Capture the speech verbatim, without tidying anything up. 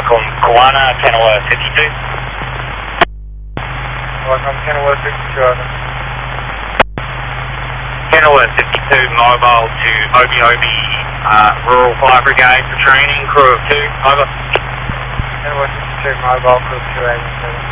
Welcome, Kiwana, Kenilworth fifty-two. Welcome, Kenilworth fifty-two, over. Kenilworth fifty-two, mobile to Obi Obi, uh, Rural Fire Brigade for training, crew of two, over. Kenilworth fifty-two, mobile, crew of two, eighty-seven.